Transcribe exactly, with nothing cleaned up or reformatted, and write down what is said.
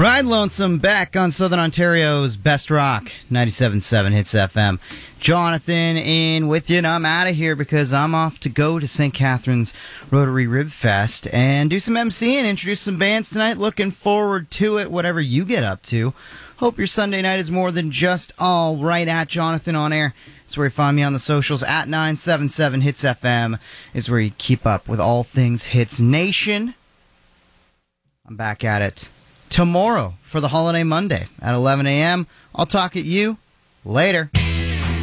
Ride Lonesome back on Southern Ontario's Best Rock, ninety-seven point seven Hits F M. Jonathan in with you, and I'm out of here because I'm off to go to Saint Catharines Rotary Rib Fest and do some emceeing, introduce some bands tonight. Looking forward to it, whatever you get up to. Hope your Sunday night is more than just all right. At Jonathan on Air. That's where you find me on the socials. At nine seven seven Hits F M is where you keep up with all things Hits Nation. I'm back at it tomorrow for the holiday Monday at eleven a.m. I'll talk at you later.